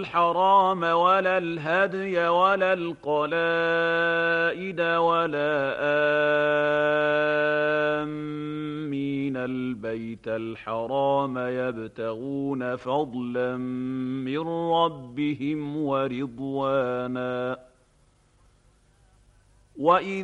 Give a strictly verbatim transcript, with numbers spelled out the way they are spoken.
الحرام ولا الهدي ولا القلائد ولا آمين البيت الحرام يبتغون فضلا من ربهم ورضوانا. وإذ